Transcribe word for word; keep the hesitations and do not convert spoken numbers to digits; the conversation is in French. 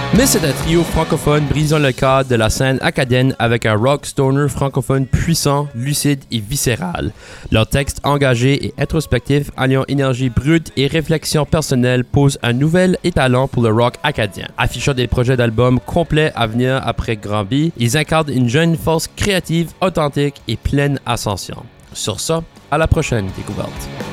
Mais c'est un trio francophone brisant le cadre de la scène acadienne avec un rock stoner francophone puissant, lucide et viscéral. Leur texte engagé et introspectif, alliant énergie brute et réflexion personnelle, pose un nouvel étalon pour le rock acadien. Affichant des projets d'albums complets à venir après Granby, ils incarnent une jeune force créative, authentique et pleine ascension. Sur ça, à la prochaine découverte.